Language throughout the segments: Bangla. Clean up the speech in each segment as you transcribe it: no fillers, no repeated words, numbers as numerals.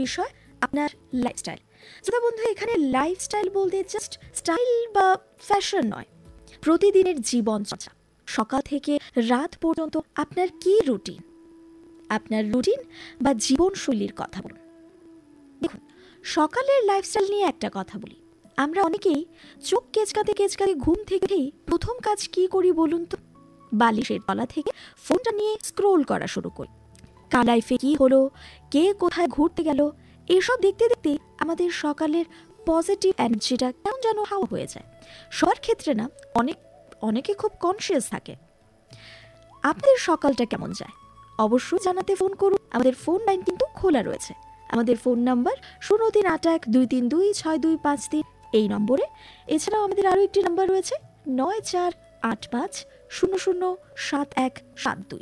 বিষয় আপনার লাইফস্টাইল। শ্রোতা বন্ধু, এখানে লাইফস্টাইল বলতে জাস্ট স্টাইল বা ফ্যাশন নয়, প্রতিদিনের জীবনচর্চা, সকাল থেকে রাত পর্যন্ত আপনার কি রুটিন, আপনার রুটিন বা জীবনশৈলীর কথা বলুন। দেখুন, সকালের লাইফস্টাইল নিয়ে একটা কথা বলি। আমরা অনেকেই চোখ কেচকাতে কেচকাতে ঘুম থেকে প্রথম কাজ কি করি বলুন তো? বালিশের তলা থেকে ফোনটা নিয়ে স্ক্রোল করা শুরু করি। কার লাইফে কি হলো, কে কোথায় ঘুরতে গেল, এসব দেখতে দেখতে আমাদের সকালের পজিটিভ এনার্জিটা কেমন যেন হাওয়া হয়ে যায়। সবার ক্ষেত্রে না, অনেকে খুব কনসিয়াস থাকে। আপনাদের সকালটা কেমন যায় অবশ্যই জানাতে ফোন করুন। আমাদের ফোন লাইন কিন্তু খোলা রয়েছে। আমাদের ফোন নাম্বার 0381232625 এই নম্বরে। এছাড়াও আমাদের আরও একটি নাম্বার রয়েছে 9485007172।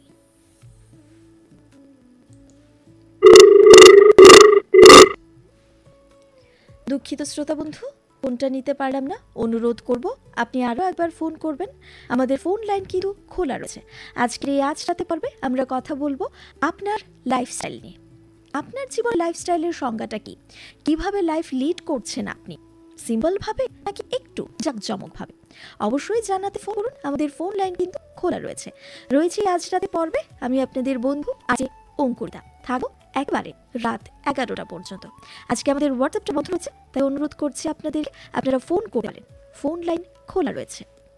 দুঃখিত শ্রোতা বন্ধু, ফোনটা নিতে পারলাম না। অনুরোধ করব আপনি আরও একবার ফোন করবেন। আমাদের ফোন লাইন কিন্তু খোলা রয়েছে। আজকের এই আজ রাতে পর্বে আমরা কথা বলবো আপনার লাইফস্টাইল নিয়ে। আপনার জীবন লাইফস্টাইলের সংজ্ঞাটা কি? কিভাবে লাইফ লিড করছেন আপনি? সিম্পলভাবে নাকি একটু জাঁকজমকভাবে? অবশ্যই জানাতে ফোন করুন। আমাদের ফোন লাইন কিন্তু খোলা রয়েছে। আজ রাতে পর্বে আমি আপনাদের বন্ধু আজকে অঙ্কুরদা থাকবো একবারে রাত 11টা পর্যন্ত। আজকে আমাদের হোয়াটসঅ্যাপটা বন্ধ রয়েছে, তাই অনুরোধ করছি আপনারা ফোন করে পারেন। ফোন লাইন খোলা রয়েছে।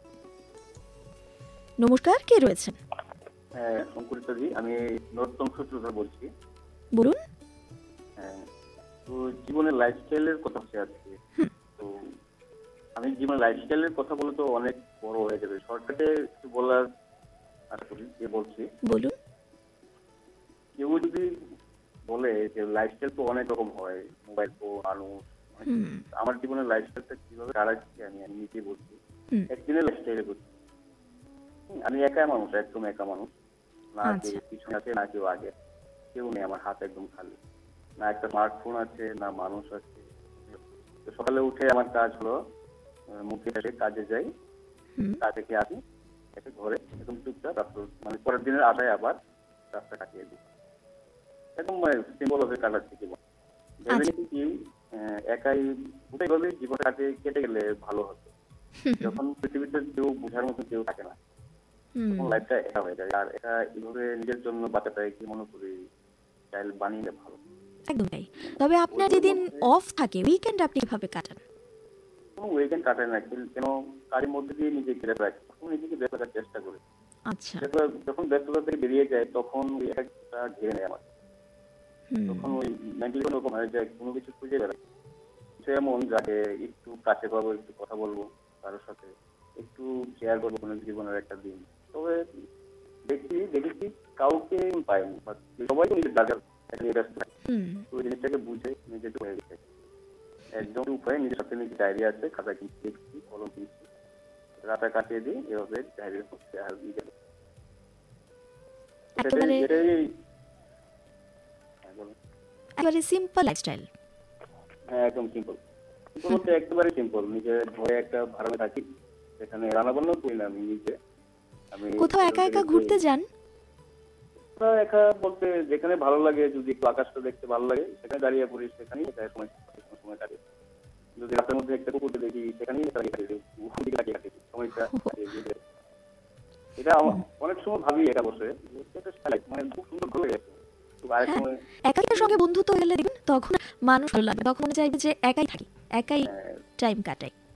নমস্কার, কে রয়েছেন? হ্যাঁ, অঙ্কুরিতাজি, আমি নরোত্তম সূত্রধর বলছি। বলুন। হ্যাঁ, তো জীবনের লাইফস্টাইলের কথা হচ্ছে আজকে। তো আমি জীবনের লাইফস্টাইলের কথা বলে তো অনেক বড় হয়ে যাবে, শর্টকাটে একটু বলার আশা করি। বলছি, বলুন। কেউ যদি বলে যে লাইফস্টাইল তো অনেক রকম হয়, মোবাইল ফোন, মানুষ, আমার জীবনের লাইফস্টাইলটা কিভাবে কাটাচ্ছি আমি নিজে বলছি। একদিনের লাইফস্টাইলে বলছি। আমি একা মানুষ, একদম একা মানুষ। না কেউ পিছনে আছে, না কেউ আগে, কেউ নেই। আমার হাত একদম খালি। না একটা স্মার্টফোন আছে, না মানুষ আছে। তো সকালে উঠে আমার কাজ হলো মুখে এসে কাজে যাই, কাজ থেকে আসি, এসে ঘরে একদম চুপচাপ মানে পরের দিনের আশায় আবার রাস্তা কাটিয়ে দিই। একদম সিম্পল ভাবে কাটাচ্ছি জীবন। ভেবে কি একাই ভাবে জীবনটাকে কেটে গেলে ভালো হতো। যখন পৃথিবীতে কেউ বোঝার মতো কেউ থাকে না, তখন লাইফটা একা হয়ে যায়। আর এটা এইভাবে নিজের জন্য বাঁচাটাই কি মনে করি স্টাইল বানিয়ে ভালো। একদম তাই। তবে আপনার যেদিন অফ থাকে, উইকেন্ড আপনি কিভাবে কাটান? কোনো উইকেন্ড কাটায় না, কেন কাজের মধ্যে দিয়ে নিজেকে গ্রেপ রাখি, তখন নিজেকে গ্রেপ রাখার চেষ্টা করি। আচ্ছা। যখন ব্যস্ততা থেকে বেরিয়ে যায় তখন ওই একটা ঘিরে নেয় আমার। তখন ওই মেন্টালি ওরকম হয়ে যায়, কোনো কিছু খুঁজে বেড়াই। কিছু এমন যাকে একটু কাছে পাবো, একটু কথা বলবো কারোর সাথে, একটু শেয়ার করবো কোনো জীবনের একটা দিন। তবে দেখেছি কাউকে পাইনি, সবাই নিজের কাজের ব্যস্ত থাকে। ওই জিনিসটাকে বুঝে নিজেকে হয়ে গেছে একদম উপায়। নিজের সাথে নিজের ডায়েরি আছে, খাতা কিনছি, লিখছি, কলম কিনছি, রাতে কাটিয়ে দিই এভাবে ডায়েরি করছে। আর একেবারে সিম্পল লাইফস্টাইল। হ্যাঁ, একদম সিম্পল। বলতে একেবারে সিম্পল। নিজের ঘরে একটা ভাড়া থাকি, সেখানে রান্না বান্নাও করি না আমি নিজে। আমি কোথাও একা একা ঘুরতে যান? একা বলতে যেখানে ভালো লাগে, যদি একটু আকাশটা দেখতে ভালো লাগে সেখানে দাঁড়িয়ে পড়ি, সেখানেই সময় কাটে। যদি রাতের মধ্যে একটা কুকুরকে দেখি সেখানেই সময়টা কাটিয়ে। এটা অনেক সময় ভাবি, এটা বসে মানে খুব সুন্দর ভালো লাগে। একাকির সঙ্গে বন্ধুত্ব হলে দেখবেন তখন মানুষ ভালো লাগে, তখন চাইবে যে একাই থাকি, একাই টাইম কাটাই।